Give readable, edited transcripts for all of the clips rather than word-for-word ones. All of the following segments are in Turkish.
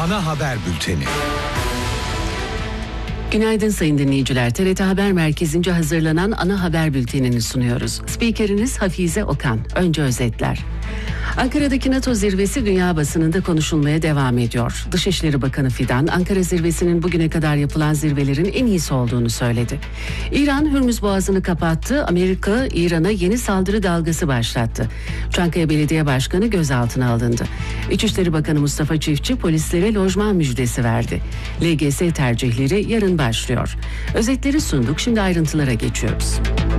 Ana haber bülteni. Günaydın sayın dinleyiciler. TRT Haber Merkezi'nce hazırlanan ana haber bültenini sunuyoruz. Spikeriniz Hafize Okan. Önce özetler. Ankara'daki NATO zirvesi dünya basınında konuşulmaya devam ediyor. Dışişleri Bakanı Fidan, Ankara zirvesinin bugüne kadar yapılan zirvelerin en iyisi olduğunu söyledi. İran, Hürmüz Boğazı'nı kapattı. Amerika, İran'a yeni saldırı dalgası başlattı. Çankaya Belediye Başkanı gözaltına alındı. İçişleri Bakanı Mustafa Çiftçi, polislere lojman müjdesi verdi. LGS tercihleri yarın başlıyor. Özetleri sunduk, şimdi ayrıntılara geçiyoruz.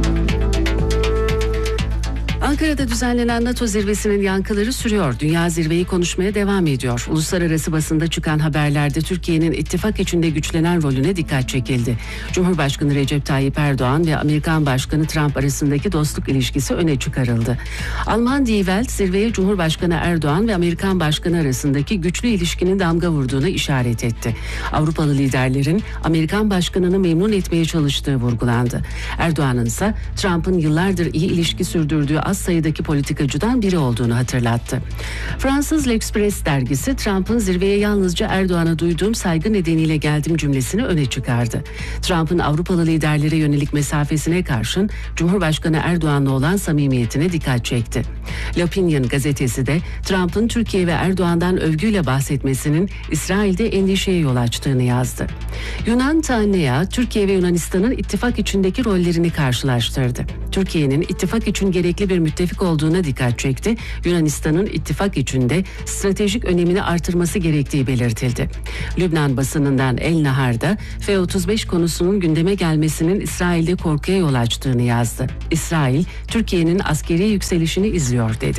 Ankara'da düzenlenen NATO zirvesinin yankıları sürüyor. Dünya zirveyi konuşmaya devam ediyor. Uluslararası basında çıkan haberlerde Türkiye'nin ittifak içinde güçlenen rolüne dikkat çekildi. Cumhurbaşkanı Recep Tayyip Erdoğan ve Amerikan Başkanı Trump arasındaki dostluk ilişkisi öne çıkarıldı. Alman Die Welt zirveye Cumhurbaşkanı Erdoğan ve Amerikan Başkanı arasındaki güçlü ilişkinin damga vurduğuna işaret etti. Avrupalı liderlerin Amerikan Başkanı'nı memnun etmeye çalıştığı vurgulandı. Erdoğan'ın ise Trump'ın yıllardır iyi ilişki sürdürdüğü az sayıdaki politikacıdan biri olduğunu hatırlattı. Fransız L'Express dergisi Trump'ın zirveye yalnızca Erdoğan'a duyduğum saygı nedeniyle geldim cümlesini öne çıkardı. Trump'ın Avrupalı liderlere yönelik mesafesine karşın Cumhurbaşkanı Erdoğan'la olan samimiyetine dikkat çekti. L'Opinion gazetesi de Trump'ın Türkiye ve Erdoğan'dan övgüyle bahsetmesinin İsrail'de endişeye yol açtığını yazdı. Yunan Tanea, Türkiye ve Yunanistan'ın ittifak içindeki rollerini karşılaştırdı. Türkiye'nin ittifak için gerekli bir müttefik olduğuna dikkat çekti. Yunanistan'ın ittifak içinde stratejik önemini artırması gerektiği belirtildi. Lübnan basınından El Nahar'da F-35 konusunun gündeme gelmesinin İsrail'de korkuya yol açtığını yazdı. İsrail, Türkiye'nin askeri yükselişini izliyor dedi.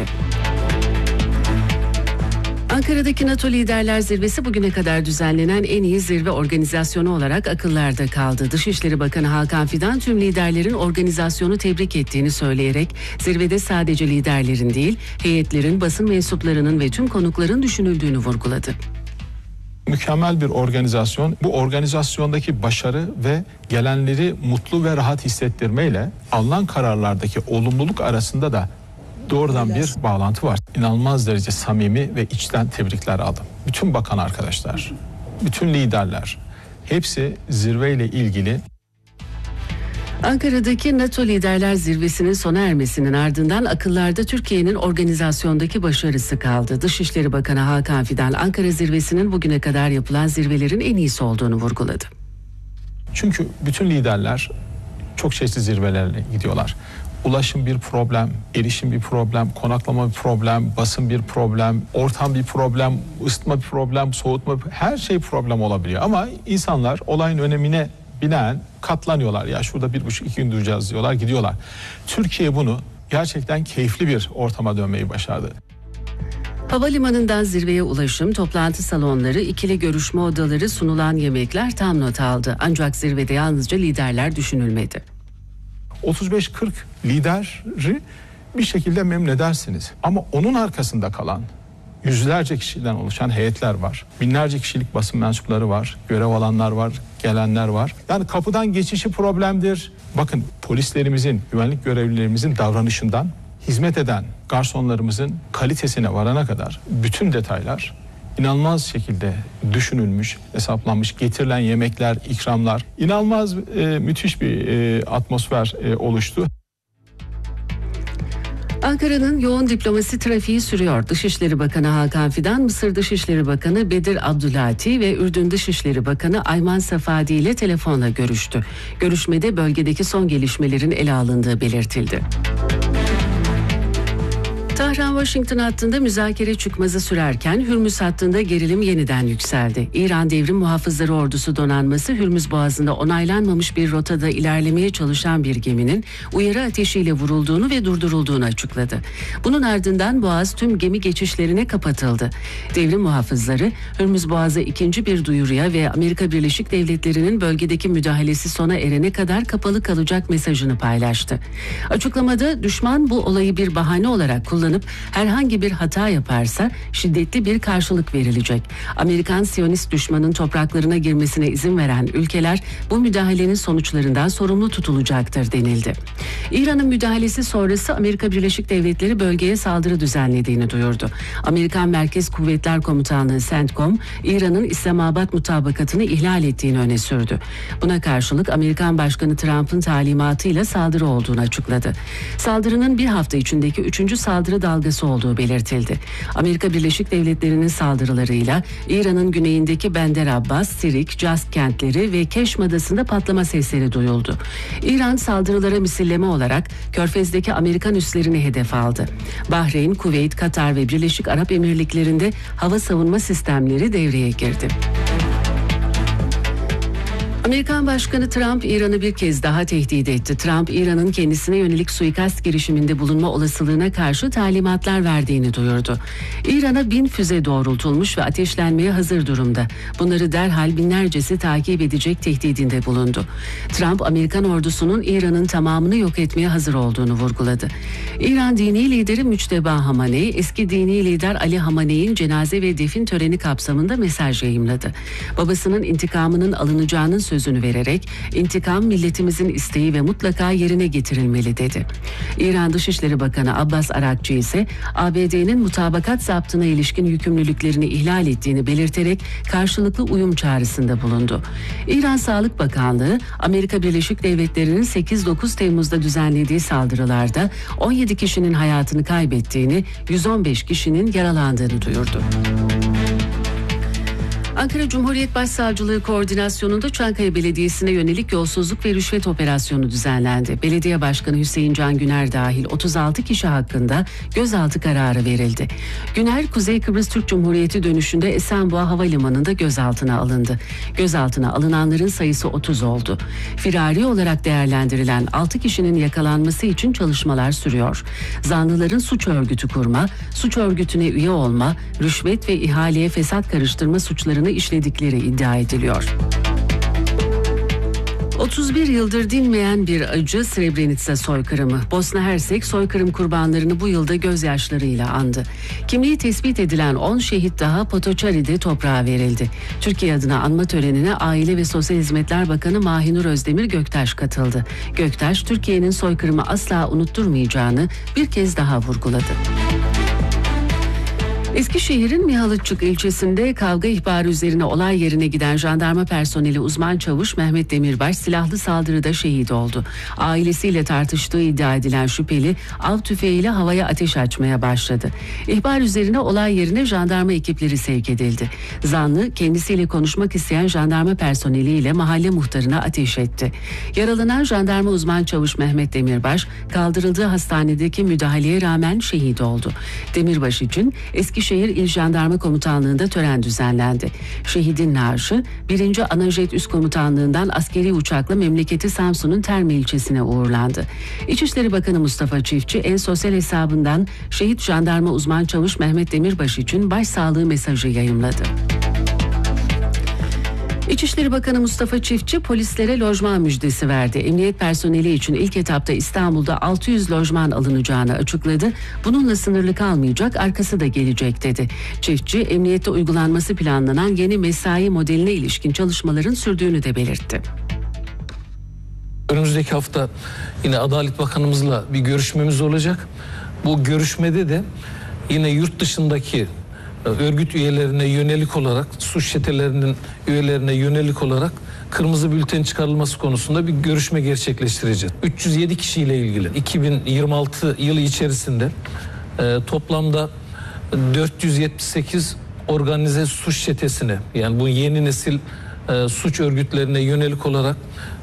Ankara'daki NATO Liderler Zirvesi bugüne kadar düzenlenen en iyi zirve organizasyonu olarak akıllarda kaldı. Dışişleri Bakanı Hakan Fidan tüm liderlerin organizasyonu tebrik ettiğini söyleyerek zirvede sadece liderlerin değil, heyetlerin, basın mensuplarının ve tüm konukların düşünüldüğünü vurguladı. Mükemmel bir organizasyon. Bu organizasyondaki başarı ve gelenleri mutlu ve rahat hissettirmeyle alınan kararlardaki olumluluk arasında da doğrudan bir bağlantı var. İnanılmaz derece samimi ve içten tebrikler aldım. Bütün bakan arkadaşlar, bütün liderler, hepsi zirveyle ilgili. Ankara'daki NATO Liderler Zirvesi'nin sona ermesinin ardından akıllarda Türkiye'nin organizasyondaki başarısı kaldı. Dışişleri Bakanı Hakan Fidan, Ankara Zirvesi'nin bugüne kadar yapılan zirvelerin en iyisi olduğunu vurguladı. Çünkü bütün liderler çok çeşitli zirvelerle gidiyorlar. Ulaşım bir problem, erişim bir problem, konaklama bir problem, basın bir problem, ortam bir problem, ısıtma bir problem, soğutma her şey problem olabiliyor. Ama insanlar olayın önemine binaen katlanıyorlar. Ya şurada 1,5-2 gün duracağız diyorlar, gidiyorlar. Türkiye bunu gerçekten keyifli bir ortama dönmeyi başardı. Havalimanından zirveye ulaşım, toplantı salonları, ikili görüşme odaları, sunulan yemekler tam not aldı. Ancak zirvede yalnızca liderler düşünülmedi. 35-40 lideri bir şekilde memnun edersiniz. Ama onun arkasında kalan yüzlerce kişiden oluşan heyetler var. Binlerce kişilik basın mensupları var. Görev alanlar var, gelenler var. Yani kapıdan geçişi problemdir. Bakın polislerimizin, güvenlik görevlilerimizin davranışından hizmet eden garsonlarımızın kalitesine varana kadar bütün detaylar İnanılmaz şekilde düşünülmüş, hesaplanmış, getirilen yemekler, ikramlar, inanılmaz müthiş bir atmosfer oluştu. Ankara'nın yoğun diplomasi trafiği sürüyor. Dışişleri Bakanı Hakan Fidan, Mısır Dışişleri Bakanı Bedir Abdülati ve Ürdün Dışişleri Bakanı Ayman Safadi ile telefonla görüştü. Görüşmede bölgedeki son gelişmelerin ele alındığı belirtildi. Tahran-Washington hattında müzakere çıkmazı sürerken Hürmüz hattında gerilim yeniden yükseldi. İran Devrim Muhafızları Ordusu donanması Hürmüz Boğazı'nda onaylanmamış bir rotada ilerlemeye çalışan bir geminin uyarı ateşiyle vurulduğunu ve durdurulduğunu açıkladı. Bunun ardından Boğaz tüm gemi geçişlerine kapatıldı. Devrim Muhafızları Hürmüz Boğazı ikinci bir duyuruya ve Amerika Birleşik Devletleri'nin bölgedeki müdahalesi sona erene kadar kapalı kalacak mesajını paylaştı. Açıklamada düşman bu olayı bir bahane olarak kullanıyor kullanıp herhangi bir hata yaparsa şiddetli bir karşılık verilecek. Amerikan Siyonist düşmanın topraklarına girmesine izin veren ülkeler bu müdahalenin sonuçlarından sorumlu tutulacaktır denildi. İran'ın müdahalesi sonrası Amerika Birleşik Devletleri bölgeye saldırı düzenlediğini duyurdu. Amerikan Merkez Kuvvetler Komutanlığı CENTCOM, İran'ın İslamabad mutabakatını ihlal ettiğini öne sürdü. Buna karşılık Amerikan Başkanı Trump'ın talimatıyla saldırı olduğunu açıkladı. Saldırının bir hafta içindeki 3. saldırı dalgası olduğu belirtildi. Amerika Birleşik Devletleri'nin saldırılarıyla İran'ın güneyindeki Bender Abbas, Sirik, Cazk kentleri ve Keşm adasında patlama sesleri duyuldu. İran saldırılara misilleme olarak Körfez'deki Amerikan üslerini hedef aldı. Bahreyn, Kuveyt, Katar ve Birleşik Arap Emirlikleri'nde hava savunma sistemleri devreye girdi. Amerikan Başkanı Trump İran'ı bir kez daha tehdit etti. Trump, İran'ın kendisine yönelik suikast girişiminde bulunma olasılığına karşı talimatlar verdiğini duyurdu. İran'a 1000 füze doğrultulmuş ve ateşlenmeye hazır durumda. Bunları derhal binlercesi takip edecek tehdidinde bulundu. Trump, Amerikan ordusunun İran'ın tamamını yok etmeye hazır olduğunu vurguladı. İran dini lideri Müçteba Hamaney, eski dini lider Ali Hamaney'in cenaze ve defin töreni kapsamında mesaj yayımladı. Babasının intikamının alınacağının sözünü vererek intikam milletimizin isteği ve mutlaka yerine getirilmeli dedi. İran Dışişleri Bakanı Abbas Arakçı ise ABD'nin mutabakat zaptına ilişkin yükümlülüklerini ihlal ettiğini belirterek karşılıklı uyum çağrısında bulundu. İran Sağlık Bakanlığı, Amerika Birleşik Devletleri'nin 8-9 Temmuz'da düzenlediği saldırılarda 17 kişinin hayatını kaybettiğini, 115 kişinin yaralandığını duyurdu. Ankara Cumhuriyet Başsavcılığı koordinasyonunda Çankaya Belediyesi'ne yönelik yolsuzluk ve rüşvet operasyonu düzenlendi. Belediye Başkanı Hüseyin Can Güner dahil 36 kişi hakkında gözaltı kararı verildi. Güner, Kuzey Kıbrıs Türk Cumhuriyeti dönüşünde Esenboğa Havalimanı'nda gözaltına alındı. Gözaltına alınanların sayısı 30 oldu. Firari olarak değerlendirilen 6 kişinin yakalanması için çalışmalar sürüyor. Zanlıların suç örgütü kurma, suç örgütüne üye olma, rüşvet ve ihaleye fesat karıştırma suçlarını işledikleri iddia ediliyor. 31 yıldır dinmeyen bir acı Srebrenica soykırımı. Bosna Hersek soykırım kurbanlarını bu yılda gözyaşlarıyla andı. Kimliği tespit edilen 10 şehit daha Potoçari'de toprağa verildi. Türkiye adına anma törenine Aile ve Sosyal Hizmetler Bakanı Mahinur Özdemir Göktaş katıldı. Göktaş, Türkiye'nin soykırımı asla unutturmayacağını bir kez daha vurguladı. Eskişehir'in Mihalıççık ilçesinde kavga ihbarı üzerine olay yerine giden jandarma personeli uzman çavuş Mehmet Demirbaş silahlı saldırıda şehit oldu. Ailesiyle tartıştığı iddia edilen şüpheli av tüfeğiyle havaya ateş açmaya başladı. İhbar üzerine olay yerine jandarma ekipleri sevk edildi. Zanlı kendisiyle konuşmak isteyen jandarma personeliyle mahalle muhtarına ateş etti. Yaralanan jandarma uzman çavuş Mehmet Demirbaş kaldırıldığı hastanedeki müdahaleye rağmen şehit oldu. Demirbaş için Eskişehir İl Jandarma Komutanlığı'nda tören düzenlendi. Şehidin naaşı 1. Anajet Üst Komutanlığı'ndan askeri uçakla memleketi Samsun'un Terme ilçesine uğurlandı. İçişleri Bakanı Mustafa Çiftçi en sosyal hesabından şehit jandarma uzman çavuş Mehmet Demirbaş için başsağlığı mesajı yayımladı. İçişleri Bakanı Mustafa Çiftçi polislere lojman müjdesi verdi. Emniyet personeli için ilk etapta İstanbul'da 600 lojman alınacağını açıkladı. Bununla sınırlı kalmayacak, arkası da gelecek dedi. Çiftçi, emniyette uygulanması planlanan yeni mesai modeline ilişkin çalışmaların sürdüğünü de belirtti. Önümüzdeki hafta yine Adalet Bakanımızla bir görüşmemiz olacak. Bu görüşmede de yine yurt dışındaki örgüt üyelerine yönelik olarak, suç çetelerinin üyelerine yönelik olarak kırmızı bülten çıkarılması konusunda bir görüşme gerçekleştireceğiz. 307 kişiyle ilgili 2026 yılı içerisinde toplamda 478 organize suç çetesine, yani bu yeni nesil suç örgütlerine yönelik olarak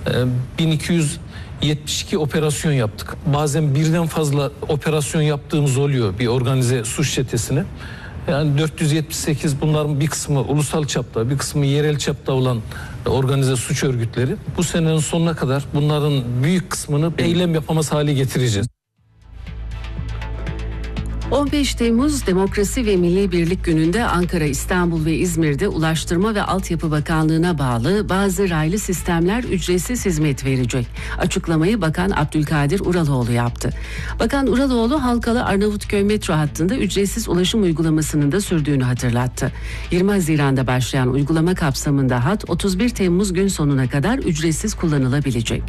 1272 operasyon yaptık. Bazen birden fazla operasyon yaptığımız oluyor bir organize suç çetesine. Yani 478, bunların bir kısmı ulusal çapta, bir kısmı yerel çapta olan organize suç örgütleri. Bu senenin sonuna kadar bunların büyük kısmını eylem yapamaz hale getireceğiz. 15 Temmuz Demokrasi ve Milli Birlik Günü'nde Ankara, İstanbul ve İzmir'de Ulaştırma ve Altyapı Bakanlığı'na bağlı bazı raylı sistemler ücretsiz hizmet verecek. Açıklamayı Bakan Abdülkadir Uraloğlu yaptı. Bakan Uraloğlu, Halkalı Arnavutköy metro hattında ücretsiz ulaşım uygulamasının da sürdüğünü hatırlattı. 20 Haziran'da başlayan uygulama kapsamında hat 31 Temmuz gün sonuna kadar ücretsiz kullanılabilecek.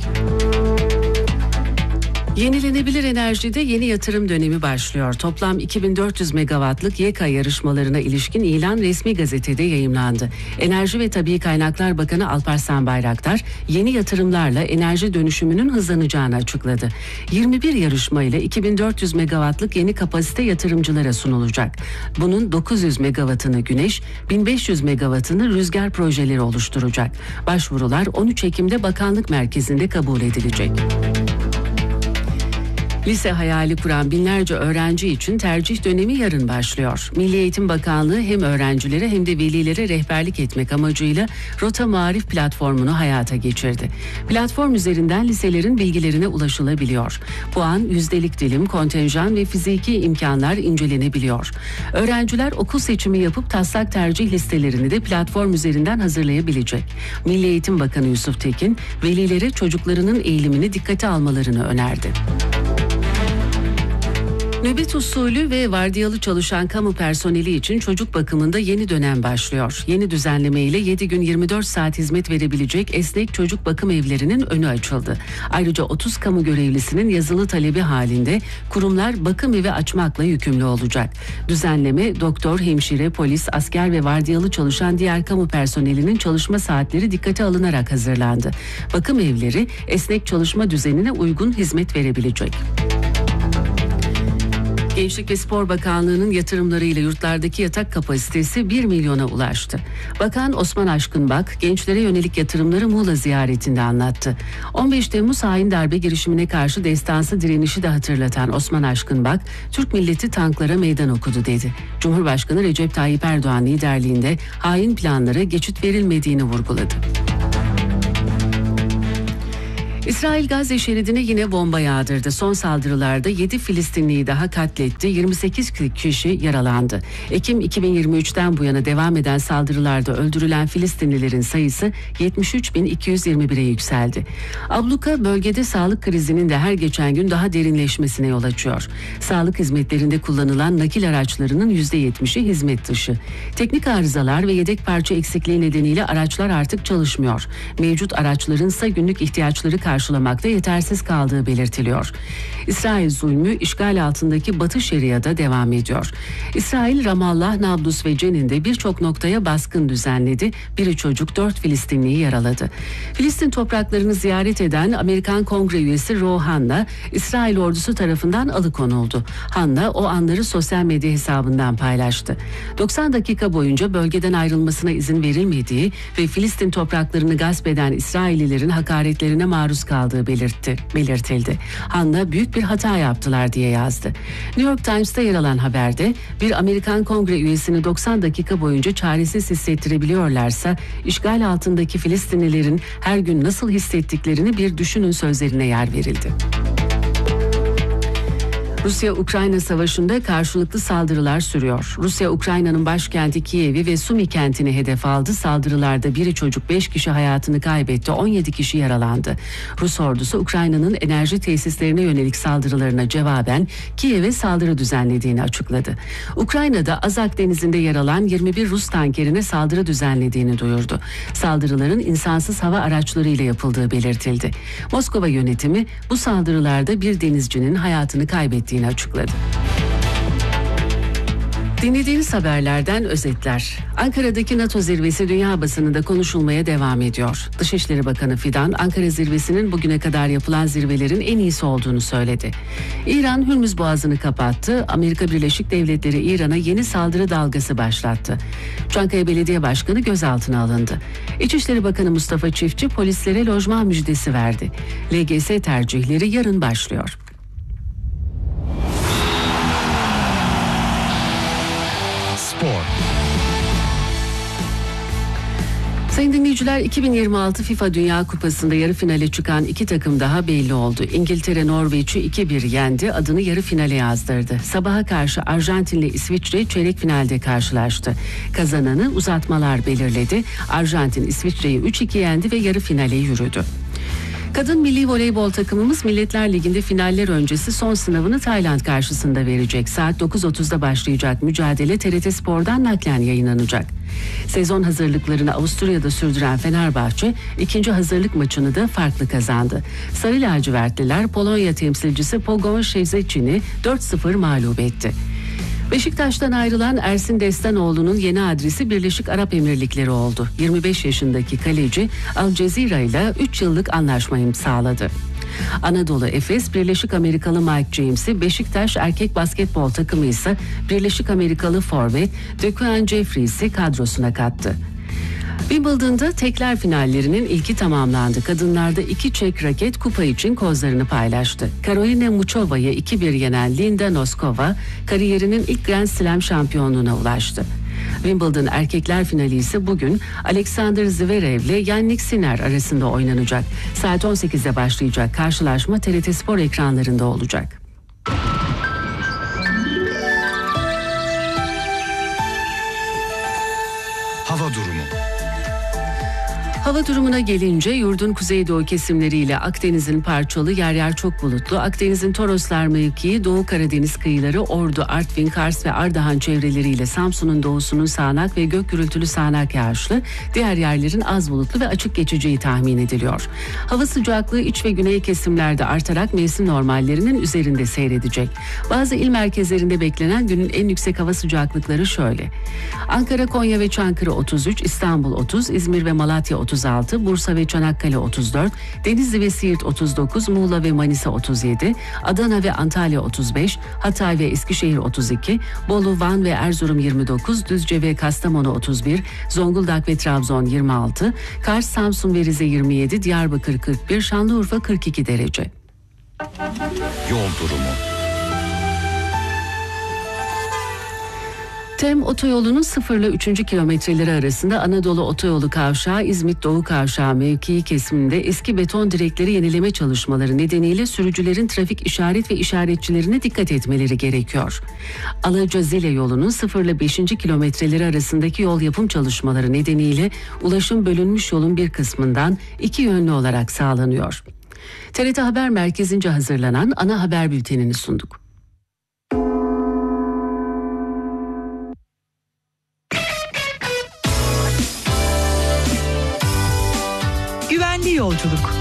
Yenilenebilir enerjide yeni yatırım dönemi başlıyor. Toplam 2400 megawattlık YEKA yarışmalarına ilişkin ilan resmi gazetede yayımlandı. Enerji ve Tabii Kaynaklar Bakanı Alparslan Bayraktar, yeni yatırımlarla enerji dönüşümünün hızlanacağını açıkladı. 21 yarışma ile 2400 megawattlık yeni kapasite yatırımcılara sunulacak. Bunun 900 megawattını güneş, 1500 megawattını rüzgar projeleri oluşturacak. Başvurular 13 Ekim'de Bakanlık Merkezi'nde kabul edilecek. Lise hayali kuran binlerce öğrenci için tercih dönemi yarın başlıyor. Milli Eğitim Bakanlığı hem öğrencilere hem de velilere rehberlik etmek amacıyla Rota Maarif platformunu hayata geçirdi. Platform üzerinden liselerin bilgilerine ulaşılabiliyor. Puan, yüzdelik dilim, kontenjan ve fiziki imkanlar incelenebiliyor. Öğrenciler okul seçimi yapıp taslak tercih listelerini de platform üzerinden hazırlayabilecek. Milli Eğitim Bakanı Yusuf Tekin, velilere çocuklarının eğilimini dikkate almalarını önerdi. Nöbet usulü ve vardiyalı çalışan kamu personeli için çocuk bakımında yeni dönem başlıyor. Yeni düzenleme ile 7 gün 24 saat hizmet verebilecek esnek çocuk bakım evlerinin önü açıldı. Ayrıca 30 kamu görevlisinin yazılı talebi halinde kurumlar bakım evi açmakla yükümlü olacak. Düzenleme doktor, hemşire, polis, asker ve vardiyalı çalışan diğer kamu personelinin çalışma saatleri dikkate alınarak hazırlandı. Bakım evleri esnek çalışma düzenine uygun hizmet verebilecek. Gençlik ve Spor Bakanlığı'nın yatırımlarıyla yurtlardaki yatak kapasitesi 1 milyona ulaştı. Bakan Osman Aşkınbak, gençlere yönelik yatırımları Muğla ziyaretinde anlattı. 15 Temmuz hain darbe girişimine karşı destansı direnişi de hatırlatan Osman Aşkınbak, Türk milleti tanklara meydan okudu dedi. Cumhurbaşkanı Recep Tayyip Erdoğan liderliğinde hain planlara geçit verilmediğini vurguladı. İsrail Gazze şeridine yine bomba yağdırdı. Son saldırılarda 7 Filistinliyi daha katletti, 28 kişi yaralandı. Ekim 2023'ten bu yana devam eden saldırılarda öldürülen Filistinlilerin sayısı 73.221'e yükseldi. Abluka bölgede sağlık krizinin de her geçen gün daha derinleşmesine yol açıyor. Sağlık hizmetlerinde kullanılan nakil araçlarının %70'i hizmet dışı. Teknik arızalar ve yedek parça eksikliği nedeniyle araçlar artık çalışmıyor. Mevcut araçların ise günlük ihtiyaçları karşılamakta yetersiz kaldığı belirtiliyor. İsrail zulmü işgal altındaki Batı Şeria'da devam ediyor. İsrail, Ramallah, Nablus ve Cenin'de birçok noktaya baskın düzenledi. Biri çocuk, 4 Filistinliyi yaraladı. Filistin topraklarını ziyaret eden Amerikan Kongre üyesi Ro Hanna, İsrail ordusu tarafından alıkonuldu. Hanna o anları sosyal medya hesabından paylaştı. 90 dakika boyunca bölgeden ayrılmasına izin verilmediği ve Filistin topraklarını gasp eden İsraillilerin hakaretlerine maruz kaldığı belirtildi. Hanna büyük bir hata yaptılar diye yazdı. New York Times'ta yer alan haberde bir Amerikan Kongre üyesini 90 dakika boyunca çaresiz hissettirebiliyorlarsa işgal altındaki Filistinlilerin her gün nasıl hissettiklerini bir düşünün sözlerine yer verildi. Rusya-Ukrayna savaşında karşılıklı saldırılar sürüyor. Rusya, Ukrayna'nın başkenti Kiev'i ve Sumi kentini hedef aldı. Saldırılarda biri çocuk, 5 kişi hayatını kaybetti, 17 kişi yaralandı. Rus ordusu Ukrayna'nın enerji tesislerine yönelik saldırılarına cevaben Kiev'e saldırı düzenlediğini açıkladı. Ukrayna'da Azak Denizi'nde yer alan 21 Rus tankerine saldırı düzenlediğini duyurdu. Saldırıların insansız hava araçlarıyla yapıldığı belirtildi. Moskova yönetimi bu saldırılarda bir denizcinin hayatını kaybettiğini açıkladı. Dinlediğiniz haberlerden özetler. Ankara'daki NATO zirvesi dünya basınında konuşulmaya devam ediyor. Dışişleri Bakanı Fidan, Ankara zirvesinin bugüne kadar yapılan zirvelerin en iyisi olduğunu söyledi. İran Hürmüz Boğazı'nı kapattı. Amerika Birleşik Devletleri İran'a yeni saldırı dalgası başlattı. Çankaya Belediye Başkanı gözaltına alındı. İçişleri Bakanı Mustafa Çiftçi polislere lojman müjdesi verdi. LGS tercihleri yarın başlıyor. Sayın dinleyiciler, 2026 FIFA Dünya Kupası'nda yarı finale çıkan iki takım daha belli oldu. İngiltere Norveç'i 2-1 yendi, adını yarı finale yazdırdı. Sabaha karşı Arjantin ile İsviçre çeyrek finalde karşılaştı. Kazananı uzatmalar belirledi. Arjantin İsviçre'yi 3-2 yendi ve yarı finale yürüdü. Kadın milli voleybol takımımız Milletler Ligi'nde finaller öncesi son sınavını Tayland karşısında verecek. Saat 9.30'da başlayacak mücadele TRT Spor'dan naklen yayınlanacak. Sezon hazırlıklarını Avusturya'da sürdüren Fenerbahçe ikinci hazırlık maçını da farklı kazandı. Sarı lacivertliler Polonya temsilcisi Pogoń Szczeciń'i 4-0 mağlup etti. Beşiktaş'tan ayrılan Ersin Destanoğlu'nun yeni adresi Birleşik Arap Emirlikleri oldu. 25 yaşındaki kaleci Al Jazeera ile 3 yıllık anlaşma imzaladı. Anadolu Efes, Birleşik Amerikalı Mike James'i, Beşiktaş erkek basketbol takımı ise Birleşik Amerikalı forvet DeQuan Jeffries'i kadrosuna kattı. Wimbledon'da tekler finallerinin ilki tamamlandı. Kadınlarda iki Çek raket kupa için kozlarını paylaştı. Karolina Muchova'yı 2-1 yenen Linda Noskova kariyerinin ilk Grand Slam şampiyonluğuna ulaştı. Wimbledon erkekler finali ise bugün Alexander Zverev ile Yannick Sinner arasında oynanacak. Saat 18'de başlayacak karşılaşma TRT Spor ekranlarında olacak. Hava durumu. Hava durumuna gelince yurdun kuzeydoğu kesimleriyle Akdeniz'in parçalı yer yer çok bulutlu. Akdeniz'in Toroslar mevkii, Doğu Karadeniz kıyıları, Ordu, Artvin, Kars ve Ardahan çevreleriyle Samsun'un doğusunun sağanak ve gök gürültülü sağanak yağışlı, diğer yerlerin az bulutlu ve açık geçeceği tahmin ediliyor. Hava sıcaklığı iç ve güney kesimlerde artarak mevsim normallerinin üzerinde seyredecek. Bazı il merkezlerinde beklenen günün en yüksek hava sıcaklıkları şöyle: Ankara, Konya ve Çankırı 33, İstanbul 30, İzmir ve Malatya 36, Bursa ve Çanakkale 34, Denizli ve Siirt 39, Muğla ve Manisa 37, Adana ve Antalya 35, Hatay ve Eskişehir 32, Bolu, Van ve Erzurum 29, Düzce ve Kastamonu 31, Zonguldak ve Trabzon 26, Kars, Samsun ve Rize 27, Diyarbakır 41, Şanlıurfa 42 derece. Yol durumu. TEM otoyolunun 0 ile 3. kilometreleri arasında Anadolu Otoyolu Kavşağı, İzmit Doğu Kavşağı mevkii kesiminde eski beton direkleri yenileme çalışmaları nedeniyle sürücülerin trafik işaret ve işaretçilerine dikkat etmeleri gerekiyor. Alaca-Zile yolunun 0 ile 5. kilometreleri arasındaki yol yapım çalışmaları nedeniyle ulaşım bölünmüş yolun bir kısmından iki yönlü olarak sağlanıyor. TRT Haber Merkezi'nce hazırlanan ana haber bültenini sunduk. Güvenli yolculuk.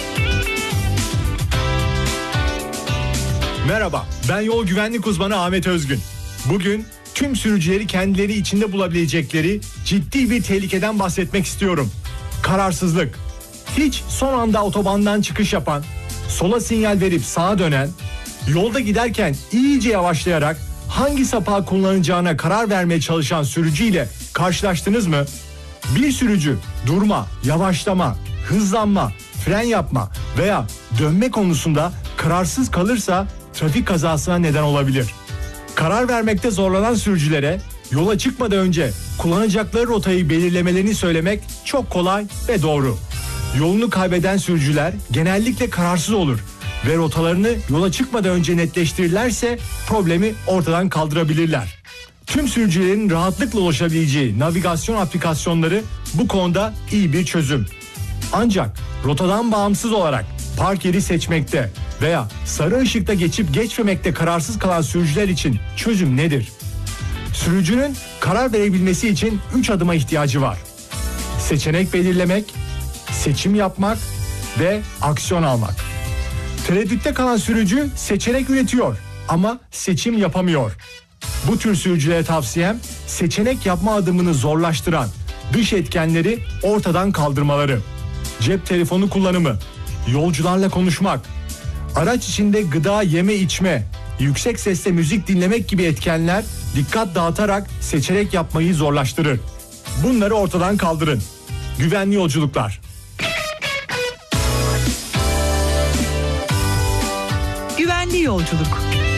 Merhaba, ben yol güvenlik uzmanı Ahmet Özgün. Bugün tüm sürücüleri kendileri içinde bulabilecekleri ciddi bir tehlikeden bahsetmek istiyorum. Kararsızlık. Hiç son anda otobandan çıkış yapan, sola sinyal verip sağa dönen, yolda giderken iyice yavaşlayarak hangi sapağı kullanacağına karar vermeye çalışan sürücüyle karşılaştınız mı? Bir sürücü durma, yavaşlama, hızlanma, fren yapma veya dönme konusunda kararsız kalırsa trafik kazasına neden olabilir. Karar vermekte zorlanan sürücülere yola çıkmadan önce kullanacakları rotayı belirlemelerini söylemek çok kolay ve doğru. Yolunu kaybeden sürücüler genellikle kararsız olur ve rotalarını yola çıkmadan önce netleştirirlerse problemi ortadan kaldırabilirler. Tüm sürücülerin rahatlıkla ulaşabileceği navigasyon aplikasyonları bu konuda iyi bir çözüm. Ancak rotadan bağımsız olarak park yeri seçmekte veya sarı ışıkta geçip geçmemekte kararsız kalan sürücüler için çözüm nedir? Sürücünün karar verebilmesi için 3 adıma ihtiyacı var. Seçenek belirlemek, seçim yapmak ve aksiyon almak. Tereddütte kalan sürücü seçenek üretiyor ama seçim yapamıyor. Bu tür sürücülere tavsiyem seçenek yapma adımını zorlaştıran dış etkenleri ortadan kaldırmaları. Cep telefonu kullanımı, yolcularla konuşmak, araç içinde gıda yeme içme, yüksek sesle müzik dinlemek gibi etkenler dikkat dağıtarak seçenek yapmayı zorlaştırır. Bunları ortadan kaldırın. Güvenli yolculuklar. Güvenli yolculuk.